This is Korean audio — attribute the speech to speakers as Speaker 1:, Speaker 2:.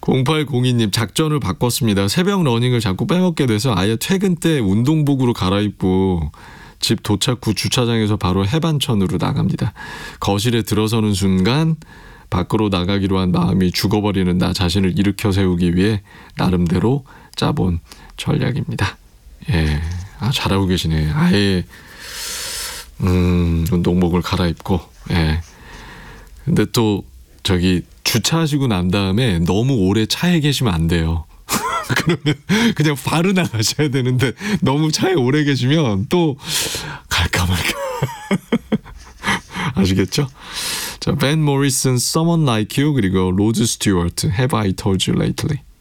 Speaker 1: 0802님 작전을 바꿨습니다. 새벽 러닝을 자꾸 빼먹게 돼서 아예 퇴근 때 운동복으로 갈아입고 집 도착 후 주차장에서 바로 해반천으로 나갑니다. 거실에 들어서는 순간 밖으로 나가기로 한 마음이 죽어버리는 나 자신을 일으켜 세우기 위해 나름대로 짜본 전략입니다. 예, 잘하고 계시네. 아예 운동복을 갈아입고. 예. 근데 또 주차하시고 난 다음에 너무 오래 차에 계시면 안 돼요. 그러면 그냥 바로 나가셔야 되는데 너무 차에 오래 계시면 또 갈까 말까. 아시겠죠? 자, 벤 모리슨, Someone Like You, 그리고 로드 스튜어트, Have I Told You Lately.